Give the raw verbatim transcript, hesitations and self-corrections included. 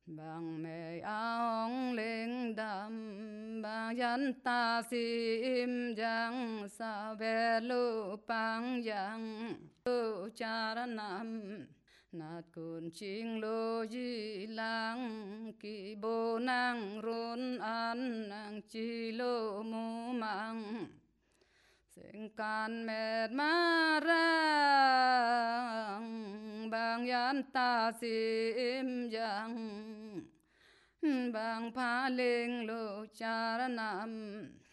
bằng mẹ áo linh đầm bằng dân ta sim giang sa ve lu pang giang lu cha nam nát cồn chinh lô di lang kỳ bồ nang rôn an nang chi lô mu mang sinh can mệt ma rang bang yan ta sim giang bang pha linh lô cha nam